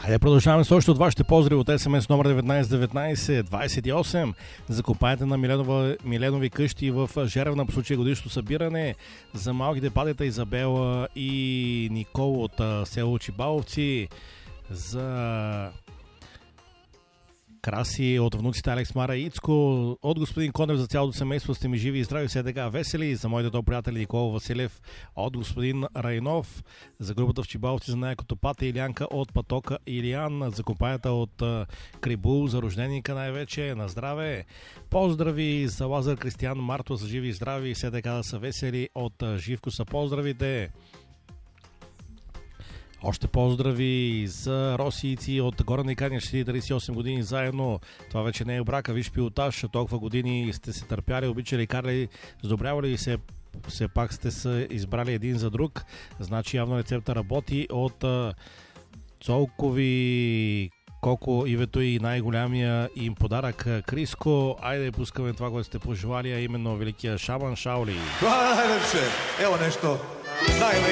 Хайде продължаваме с още от вашите поздрави от СМС номер 191928 за компанията на Миленови къщи в Жеревна по случай годишно събиране, за малките падета Изабела и Никол от село Чибаловци, за Краси от внуците Алекс, Мара и Ицко, от господин Конев за цялото семейство, сте ми живи и здрави, все така весели, за моите добри приятели Никола Василев, от господин Райнов, за групата в Чибаловци, за най-като Пата Илянка от Патока Илиян, за компанията от Крибул, за рожденика най-вече, на здраве. Поздрави за Лазар, Кристиян, Марто, за живи и здрави, все така да са весели, от Живко са поздравите. Още поздрави за росийци от Горна Икания, 38 години заедно. Това вече не е брака, виж пилотаж, толкова години сте се търпяли, обичали, карали, сдобрявали и все пак сте се избрали един за друг. Значи явно рецепта работи. От Цолкови, Коко, Ивето и най-голямия им подарък Криско. Айде пускаме това, което сте пожелали, а именно великия шаман Шаули. Това е най-лепше. Ево нещо.